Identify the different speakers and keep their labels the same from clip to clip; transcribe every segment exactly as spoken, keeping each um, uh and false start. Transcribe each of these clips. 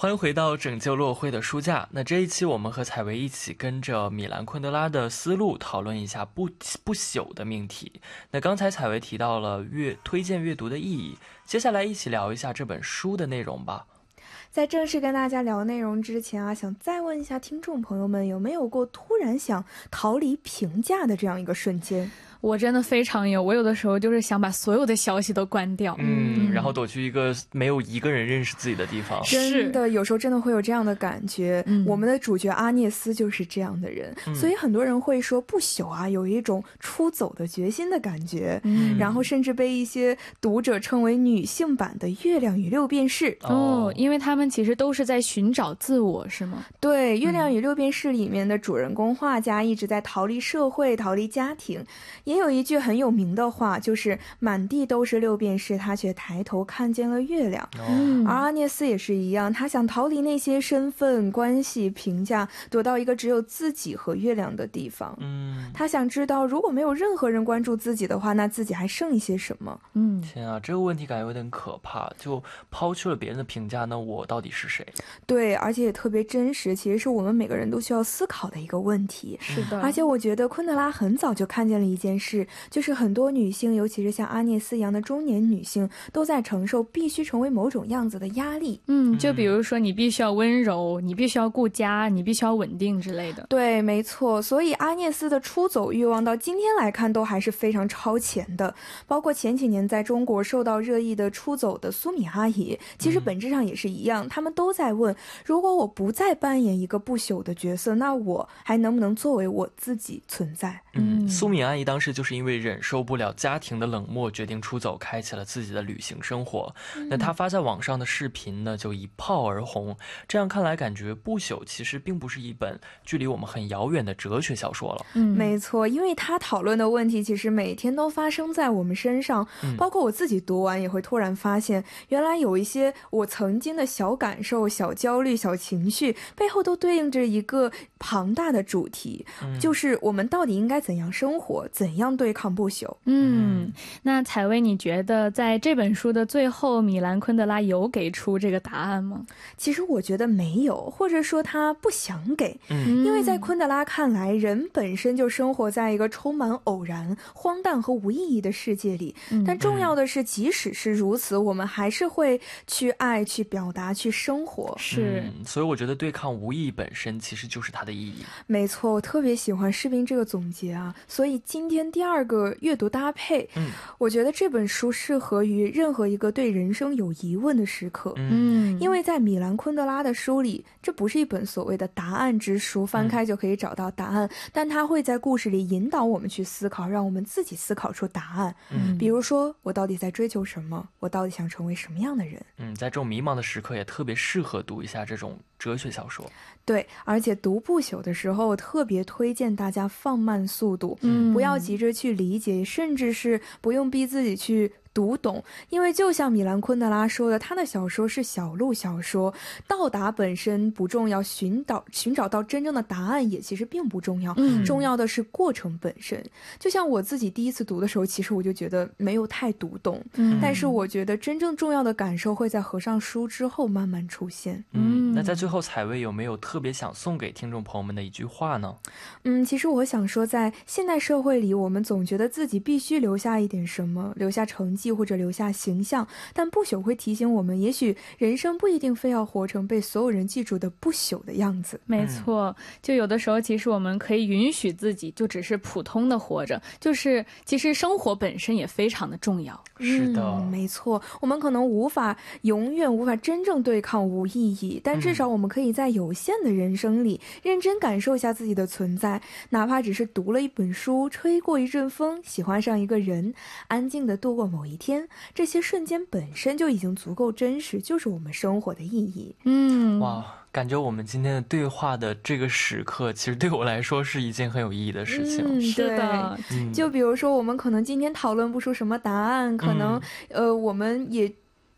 Speaker 1: 欢迎回到拯救落灰的书架。那这一期我们和采薇一起跟着米兰昆德拉的思路讨论一下不不朽的命题。那刚才采薇提到了阅推荐阅读的意义，接下来一起聊一下这本书的内容吧。
Speaker 2: 在正式跟大家聊内容之前啊，想再问一下听众朋友们，有没有过突然想逃离评价的这样一个瞬间？
Speaker 3: 我真的非常有，我有的时候就是想把所有的消息都关掉，
Speaker 1: 嗯，然后躲去一个没有一个人认识自己的地方。
Speaker 2: 真的，有时候真的会有这样的感觉。嗯、我们的主角阿涅斯就是这样的人，嗯、所以很多人会说不朽啊，有一种出走的决心的感觉。嗯，然后甚至被一些读者称为女性版的《月亮与六便士》
Speaker 3: 哦，因为他们其实都是在寻找自我，是吗？
Speaker 2: 对，《月亮与六便士》里面的主人公画家一直在逃离社会，逃离家庭。也有一句很有名的话，就是满地都是六便士，他却抬头看见了月亮。嗯、而阿涅斯也是一样，他想逃离那些身份、关系、评价，躲到一个只有自己和月亮的地方。嗯，他想知道，如果没有任何人关注自己的话，那自己还剩一些什么？
Speaker 1: 嗯，天啊，这个问题感觉有点可怕。就抛去了别人的评价，那我到底是谁？
Speaker 2: 对，而且也特别真实，其实是我们每个人都需要思考的一个问题。
Speaker 3: 是的，
Speaker 2: 而且我觉得昆德拉很早就看见了一件事，就是很多女性，尤其是像阿涅斯一样的中年女性，都在承受必须成为某种样子的压力。
Speaker 3: 嗯，就比如说你必须要温柔，你必须要顾家，你必须要稳定之类的。
Speaker 2: 对，没错。所以阿涅斯的出走欲望到今天来看都还是非常超前的。包括前几年在中国受到热议的出走的苏米阿姨，其实本质上也是一样，他们都在问，如果我不再扮演一个不朽的角色，那我还能不能作为我自己存在？
Speaker 1: 嗯，苏米阿姨当时就是因为忍受不了家庭的冷漠，决定出走，开启了自己的旅行生活。嗯、那她发在网上的视频呢，就一炮而红。这样看来，感觉不朽其实并不是一本距离我们很遥远的哲学小说了。
Speaker 2: 嗯，没错，因为她讨论的问题其实每天都发生在我们身上，嗯、包括我自己读完也会突然发现，原来有一些我曾经的小感受、小焦虑、小情绪，背后都对应着一个庞大的主题，嗯、就是我们到底应该怎样生活，怎样对抗不朽。
Speaker 3: 嗯，那采薇，你觉得在这本书的最后，米兰昆德拉有给出这个答案吗？
Speaker 2: 其实我觉得没有，或者说他不想给。嗯，因为在昆德拉看来，人本身就生活在一个充满偶然、荒诞和无意义的世界里。嗯、但重要的是，即使是如此，我们还是会去爱、去表达、去生活。
Speaker 3: 是、
Speaker 1: 嗯，所以我觉得对抗无意义本身其实就是它的意义。
Speaker 2: 没错，我特别喜欢士兵这个总结啊。所以今天第二个阅读搭配，嗯，我觉得这本书适合于任何一个对人生有疑问的时刻。嗯，因为在米兰昆德拉的书里，这不是一本所谓的答案之书，翻开就可以找到答案，嗯、但它会在故事里引导我们去思考，让我们自己思考出答案。嗯，比如说我到底在追求什么，我到底想成为什么样的人。
Speaker 1: 嗯，在这种迷茫的时刻也特别适合读一下这种哲学小说。
Speaker 2: 对，而且读不朽的时候，我特别推荐大家放慢速度，嗯，不要急着去理解，甚至是不用逼自己去读懂，因为就像米兰昆德拉说的，他的小说是小路小说，到达本身不重要，寻找寻找到真正的答案也其实并不重要，嗯、重要的是过程本身。就像我自己第一次读的时候，其实我就觉得没有太读懂，嗯、但是我觉得真正重要的感受会在合上书之后慢慢出现。
Speaker 1: 嗯，那在最后，采薇有没有特别想送给听众朋友们的一句话呢？
Speaker 2: 嗯，其实我想说，在现代社会里，我们总觉得自己必须留下一点什么，留下成绩或者留下形象，但不朽会提醒我们，也许人生不一定非要活成被所有人记住的不朽的样子。
Speaker 3: 没错，就有的时候其实我们可以允许自己就只是普通的活着，就是其实生活本身也非常的重要。
Speaker 1: 是的、
Speaker 2: 嗯、没错，我们可能无法永远无法真正对抗无意义，但至少我们可以在有限的人生里认真感受一下自己的存在，哪怕只是读了一本书，吹过一阵风，喜欢上一个人，安静地度过某一天，这些瞬间本身就已经足够真实，就是我们生活的意义。
Speaker 3: 嗯，
Speaker 1: 哇，感觉我们今天的对话的这个时刻，其实对我来说是一件很有意义的事情。
Speaker 2: 嗯，
Speaker 3: 是的、
Speaker 2: 嗯、就比如说我们可能今天讨论不出什么答案，可能、嗯、呃，我们也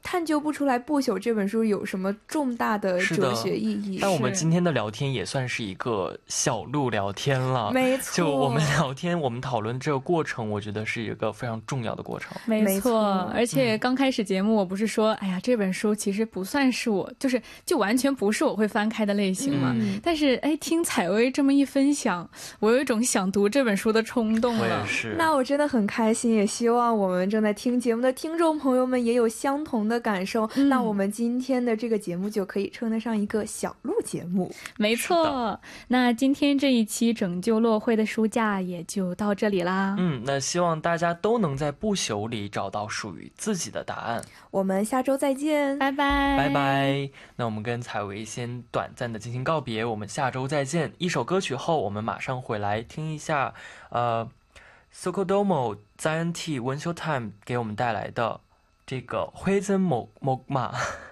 Speaker 2: 探究不出来不朽这本书有什么重大的哲学意义。
Speaker 1: 但我们今天的聊天也算是一个小路聊天了，
Speaker 2: 没错，
Speaker 1: 就我们聊天我们讨论这个过程，我觉得是一个非常重要的过程。
Speaker 3: 没错，而且刚开始节目我不是说、嗯、哎呀这本书其实不算是我就是就完全不是我会翻开的类型嘛、嗯、但是哎听采薇这么一分享，我有一种想读这本书的冲动了。
Speaker 1: 我也是。
Speaker 2: 那我真的很开心，也希望我们正在听节目的听众朋友们也有相同的感受、嗯、那我们今天的这个节目就可以称得上一个小路节目。
Speaker 3: 没错，那今天这一期拯救落灰的书架也就到这里啦。
Speaker 1: 嗯，那希望大家都能在不朽里找到属于自己的答案。
Speaker 2: 我们下周再见，
Speaker 3: 拜拜
Speaker 1: 拜拜。那我们跟采薇先短暂的进行告别，我们下周再见。一首歌曲后我们马上回来听一下呃 Sokodomo Zion T 文秀 Time 给我们带来的这个灰真木木马。